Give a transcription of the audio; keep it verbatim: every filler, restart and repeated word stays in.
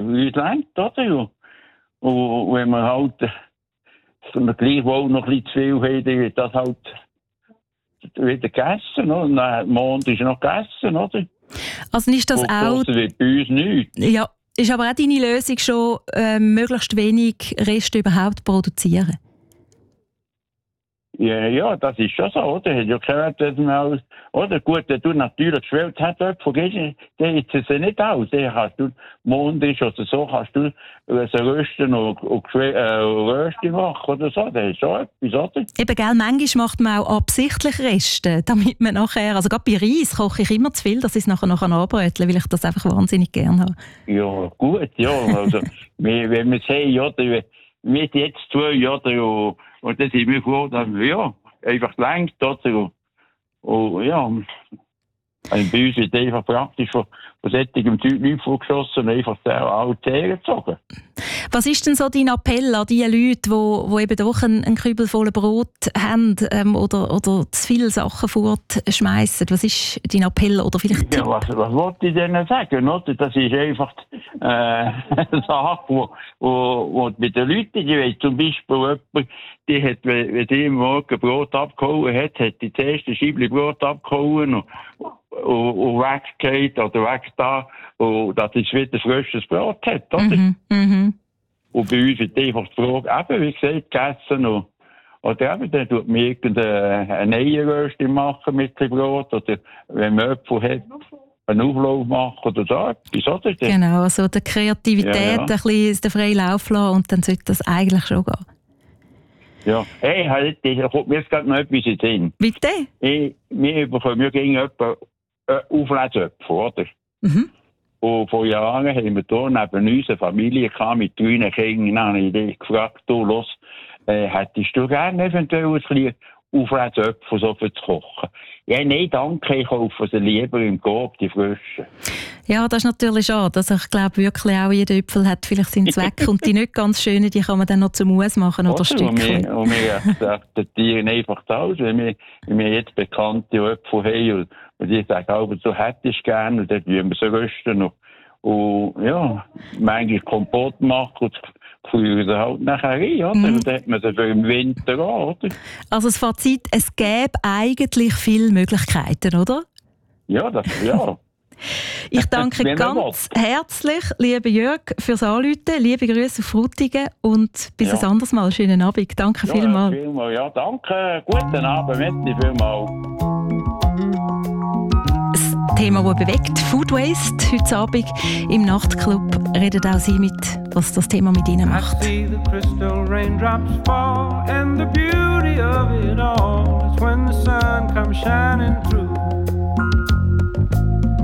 uns lenkt, oder? Und, und wenn wir halt wenn wir gleichwohl noch ein bisschen zu viel haben, dann wird das halt wieder gegessen, oder? Und dann, Mond ist noch gegessen, oder? Also ist das und auch... wird bei uns nichts. Ja, ist aber auch deine Lösung schon, äh, möglichst wenig Reste überhaupt produzieren? Ja, ja, das ist schon so, oder? Hat ja gehört, dass man alles, oder? Gut, wenn du natürlich geschwellt hast, vergessen, dann ist es ja nicht aus. Dann kannst du, Mond ist oder so, kannst du so rösten und, und äh, Rösti machen oder so. Das ist schon etwas, oder? Eben, gell, manchmal macht man auch absichtlich Reste, damit man nachher, also gerade bei Reis koche ich immer zu viel, dass ich es nachher noch anbröteln, weil ich das einfach wahnsinnig gerne habe. Ja, gut, ja, also, wir, wenn wir sehen, ja, wir sind jetzt zwei, oder? Und, Und dann sind wir froh, dass wir, ja, einfach gelenkt, oder? Und, ja, also bei uns wird einfach praktisch von, von solchem Zeug nichts vorgeschossen und einfach alle Zähne gezogen. Was ist denn so dein Appell an die Leute, die, die eben doch einen, einen Kübel voll Brot haben ähm, oder, oder zu viele Sachen fortschmeissen? Was ist dein Appell oder vielleicht Ja, was, was wollte ich denen sagen? Oder? Das ist einfach äh, eine Sache, wo, wo, wo mit den Leuten, die weiß, zum Beispiel jemand, die hat, wenn die am Morgen Brot abgehauen hat, hat die das erste Scheibchen Brot abgehauen und, und, und weggeht oder weg da, und dass es wieder frisches Brot hat, oder? Mhm, mhm. Und bei uns wird einfach die Frage, eben, wie gesagt, gegessen. Und, oder eben, dann tut man irgendeine Eierröste machen mit dem Brot. Oder wenn man Äpfel hat, einen Auflauf machen oder so etwas, oder? Genau, also der Kreativität ja, ja. ein bisschen den freien Lauf lassen und dann sollte das eigentlich schon gehen. Ja, hey, halt, da kommt mir jetzt gerade noch etwas in den Sinn. Bitte? Ich, wir bekommen wir gegen jemanden äh, Auflädsäpfel, oder? Mhm. Und vor Jahren haben wir hier neben uns eine Familie gehabt, mit drei Kindern. Dann habe ich gefragt, du, los, äh, hättest du gerne eventuell ein bisschen Auflädsäpfel so für zu kochen? Ja, nein, danke, ich kaufe sie lieber im Coop, die frischen. Ja, das ist natürlich schade. Also ich glaube wirklich auch, jeder Äpfel hat vielleicht seinen Zweck und die nicht ganz schönen, die kann man dann noch zum Mus machen oder Stückchen. Und wir akzeptieren einfach das, wenn wir, wenn wir jetzt bekannte Äpfel haben und die sagen, aber so hätte ich gerne, und dann tun wir sie rösten und, und ja, manchmal Kompott machen und frieren sie halt nachher rein, oder? Mm. Und dann hat man sie für den Winter an, oder? Also das Fazit, es gäbe eigentlich viele Möglichkeiten, oder? Ja, das, ja. Ich danke ganz herzlich, lieber Jörg, fürs Anrufen. Liebe Grüße auf Frutigen und bis ja. ein anderes Mal. Schönen Abend. Danke ja, vielmals. vielmals. Ja, danke. Guten Abend. Merci vielmals. Das Thema, das bewegt, Food Waste. Heute Abend im Nachtclub redet auch Sie mit, was das Thema mit Ihnen macht. I see the crystal raindrops fall and the beauty of it all is when the sun comes shining through.